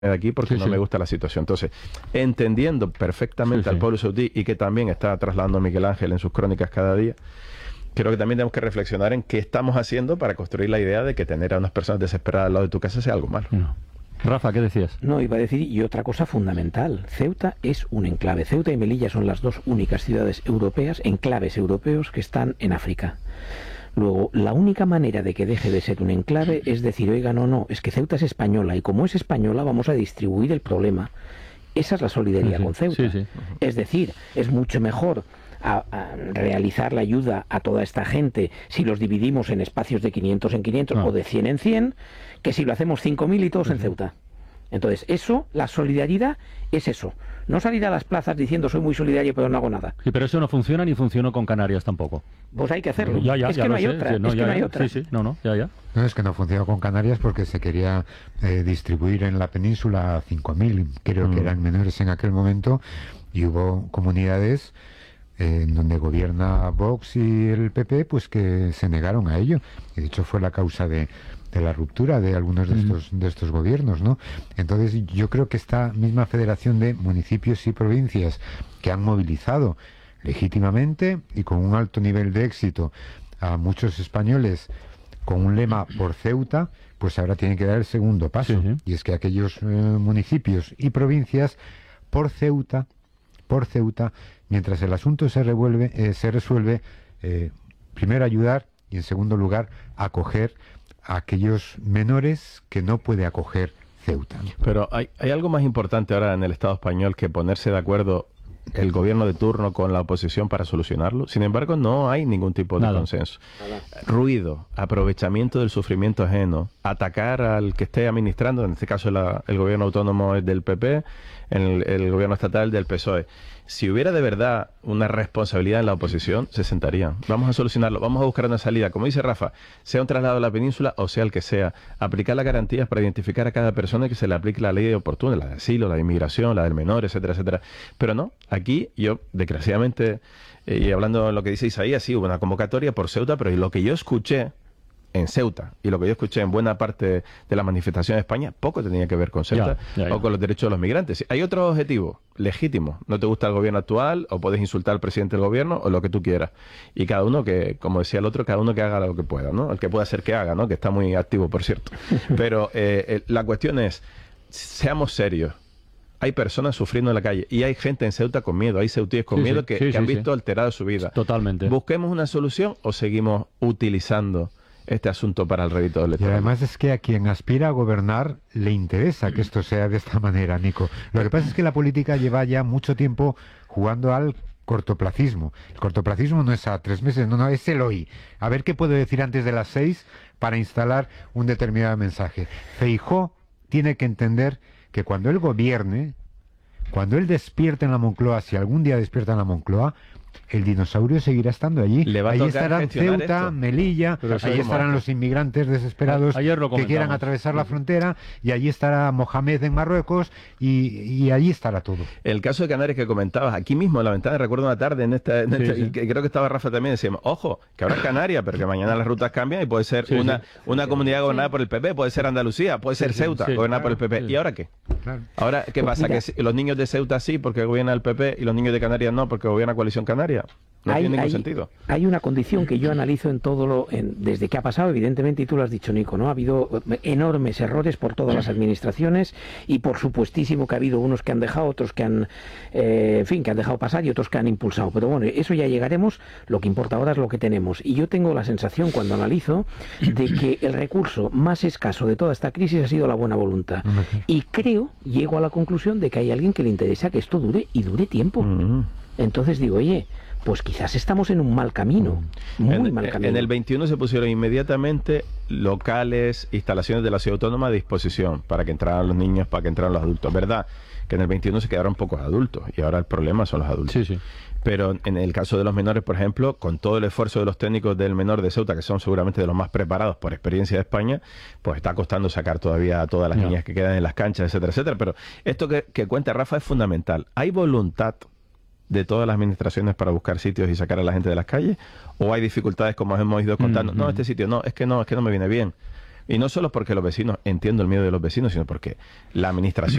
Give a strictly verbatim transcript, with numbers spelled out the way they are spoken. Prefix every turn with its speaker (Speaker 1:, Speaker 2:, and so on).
Speaker 1: de aquí porque
Speaker 2: Sí,
Speaker 1: no
Speaker 2: sí.
Speaker 1: me gusta la situación. Entonces, entendiendo perfectamente
Speaker 2: Sí,
Speaker 1: al
Speaker 2: sí.
Speaker 1: pueblo saudí y que también está trasladando Miguel Ángel en sus crónicas cada día, creo que también tenemos que reflexionar en qué estamos haciendo para construir la idea de que tener a unas personas desesperadas al lado de tu casa sea algo malo.
Speaker 2: No. Rafa, ¿qué decías?
Speaker 3: No, iba a decir, y otra cosa fundamental, Ceuta es un enclave. Ceuta y Melilla son las dos únicas ciudades europeas, enclaves europeos, que están en África. Luego, la única manera de que deje de ser un enclave es decir, oiga, no, no, es que Ceuta es española, y como es española vamos a distribuir el problema. Esa es la solidaridad
Speaker 2: Sí, sí.
Speaker 3: con Ceuta.
Speaker 2: Sí, sí.
Speaker 3: Es decir, es mucho mejor a, a realizar la ayuda a toda esta gente si los dividimos en espacios de quinientos en quinientos
Speaker 2: Ah.
Speaker 3: o de cien en cien, que si lo hacemos cinco mil y todos en Ceuta. Entonces, eso, la solidaridad es eso. No salir a las plazas diciendo soy muy solidario pero no hago nada.
Speaker 2: Sí, pero eso no funciona ni funcionó con Canarias tampoco.
Speaker 3: Pues hay que hacerlo.
Speaker 2: Ya, ya,
Speaker 3: es
Speaker 2: ya
Speaker 3: que no
Speaker 2: lo
Speaker 3: hay
Speaker 2: sé.
Speaker 3: otra.
Speaker 2: Sí, no,
Speaker 3: es que
Speaker 2: ya,
Speaker 3: no hay
Speaker 2: ya.
Speaker 3: otra.
Speaker 2: Sí, sí, no, no, ya, ya.
Speaker 4: No, es que no funcionó con Canarias porque se quería eh, distribuir en la península a cinco mil, creo
Speaker 2: Mm.
Speaker 4: que eran menores en aquel momento, y hubo comunidades eh, en donde gobierna Vox y el P P, pues que se negaron a ello. Y de hecho fue la causa de, de la ruptura de algunos de estos, de estos gobiernos, ¿no? Entonces yo creo que esta misma federación de municipios y provincias que han movilizado legítimamente y con un alto nivel de éxito a muchos españoles con un lema por Ceuta, pues ahora tiene que dar el segundo paso.
Speaker 2: Sí, sí.
Speaker 4: Y es que aquellos eh, municipios y provincias por Ceuta, por Ceuta, mientras el asunto se revuelve, eh, se resuelve, eh, primero ayudar y en segundo lugar acoger a aquellos menores que no puede acoger Ceuta.
Speaker 1: Pero hay, hay algo más importante ahora en el Estado español que ponerse de acuerdo el gobierno de turno con la oposición para solucionarlo. Sin embargo, no hay ningún tipo de
Speaker 2: Nada.
Speaker 1: consenso. Ruido, aprovechamiento del sufrimiento ajeno, atacar al que esté administrando, en este caso la- el gobierno autónomo es del P P, el, el gobierno estatal del P S O E. Si hubiera de verdad una responsabilidad en la oposición, se sentarían. Vamos a solucionarlo, vamos a buscar una salida. Como dice Rafa, sea un traslado a la península o sea el que sea, aplicar las garantías para identificar a cada persona y que se le aplique la ley oportuna, la de asilo, la de inmigración, la del menor, etcétera, etcétera. Pero no, aquí yo, desgraciadamente, eh, y hablando de lo que dice Isaías, sí hubo una convocatoria por Ceuta, pero lo que yo escuché en Ceuta y lo que yo escuché en buena parte de la manifestación de España poco tenía que ver con Ceuta
Speaker 2: Ya, ya, ya.
Speaker 1: o con los derechos de los migrantes. Hay otros objetivos legítimos. No te gusta el gobierno actual o puedes insultar al presidente del gobierno o lo que tú quieras. Y cada uno que, como decía el otro, cada uno que haga lo que pueda, ¿no? El que pueda hacer que haga, ¿no? Que está muy activo, por cierto. Pero eh, eh, la cuestión es, seamos serios. Hay personas sufriendo en la calle y hay gente en Ceuta con miedo, hay ceutíes con
Speaker 2: Sí,
Speaker 1: miedo
Speaker 2: sí,
Speaker 1: que,
Speaker 2: sí,
Speaker 1: que
Speaker 2: sí,
Speaker 1: han
Speaker 2: sí.
Speaker 1: visto alterada su vida.
Speaker 2: Totalmente.
Speaker 1: ¿Busquemos una solución o seguimos utilizando este asunto para el rédito
Speaker 4: Y
Speaker 1: electoral?
Speaker 4: además es que a quien aspira a gobernar le interesa que esto sea de esta manera, Nico. Lo que pasa es que la política lleva ya mucho tiempo jugando al cortoplacismo. El cortoplacismo no es a tres meses, no, no, es el hoy. A ver qué puedo decir antes de las seis para instalar un determinado mensaje. Feijóo tiene que entender que cuando él gobierne, cuando él despierte en la Moncloa, si algún día despierta en la Moncloa, el dinosaurio seguirá estando allí.
Speaker 1: Le va a
Speaker 4: Allí
Speaker 1: tocar
Speaker 4: estarán
Speaker 1: gestionar
Speaker 4: Ceuta,
Speaker 1: esto.
Speaker 4: Melilla,
Speaker 2: Pero eso
Speaker 4: allí
Speaker 2: es como-
Speaker 4: estarán los inmigrantes desesperados
Speaker 2: A- ayer lo
Speaker 4: que quieran
Speaker 2: comentamos.
Speaker 4: atravesar la frontera, y allí estará Mohamed en Marruecos, y, y allí estará todo.
Speaker 1: El caso de Canarias que comentabas, aquí mismo en la ventana, recuerdo una tarde en esta, en
Speaker 2: Sí,
Speaker 1: esta-
Speaker 2: sí.
Speaker 1: y que creo que estaba Rafa también, decíamos, ojo, que ahora es Canarias, pero que mañana las rutas cambian y puede ser
Speaker 2: Sí,
Speaker 1: una,
Speaker 2: sí.
Speaker 1: una comunidad gobernada por el P P, puede ser Andalucía, puede ser Ceuta,
Speaker 2: sí,
Speaker 1: gobernada por el P P.
Speaker 2: sí.
Speaker 1: ¿Y ahora qué?
Speaker 4: Claro.
Speaker 1: Ahora, ¿qué
Speaker 3: Pues
Speaker 1: pasa?
Speaker 3: mira.
Speaker 1: Que si- los niños de Ceuta sí porque gobierna el P P y los niños de Canarias no porque gobierna Coalición Canaria. No
Speaker 3: hay,
Speaker 1: tiene ningún
Speaker 3: hay-
Speaker 1: sentido.
Speaker 3: hay una condición que yo analizo en todo lo, en- desde que ha pasado, evidentemente, y tú lo has dicho, Nico, ¿no? Ha habido eh, enormes errores por todas las administraciones y por supuestísimo que ha habido unos que han dejado, otros que han, eh, en fin, que han dejado pasar y otros que han impulsado. Pero bueno, eso ya llegaremos, lo que importa ahora es lo que tenemos. Y yo tengo la sensación, cuando analizo, de que el recurso más escaso de toda esta crisis ha sido la buena voluntad. Y creo, llego a la conclusión de que hay alguien que le interesa que esto dure y dure tiempo.
Speaker 1: Mm.
Speaker 3: Entonces digo, oye, pues quizás estamos en un mal camino, muy
Speaker 1: en,
Speaker 3: mal camino.
Speaker 1: en el veintiuno se pusieron inmediatamente locales, instalaciones de la ciudad autónoma a disposición para que entraran los niños, para que entraran los adultos. ¿Verdad? Que en el veintiuno se quedaron pocos adultos y ahora el problema son los adultos.
Speaker 2: Sí, sí.
Speaker 1: Pero en el caso de los menores, por ejemplo, con todo el esfuerzo de los técnicos del menor de Ceuta, que son seguramente de los más preparados por experiencia de España, pues está costando sacar todavía a todas las
Speaker 2: Ya.
Speaker 1: niñas que quedan en las canchas, etcétera, etcétera. Pero esto que, que cuenta Rafa es fundamental. ¿Hay voluntad de todas las administraciones para buscar sitios y sacar a la gente de las calles? ¿O hay dificultades como hemos ido contando?
Speaker 2: Mm,
Speaker 1: No,
Speaker 2: mm.
Speaker 1: este sitio no, es que no, es que no me viene bien. Y no solo porque los vecinos, entiendo el miedo de los vecinos, sino porque la administración